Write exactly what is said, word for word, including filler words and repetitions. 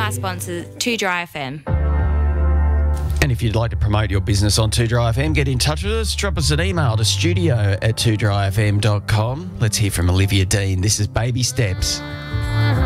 my sponsor, two Dry F M. And if you'd like to promote your business on two Dry F M, get in touch with us. Drop us an email to studio at two dry f m dot com. Let's hear from Olivia Dean. This is Baby Steps.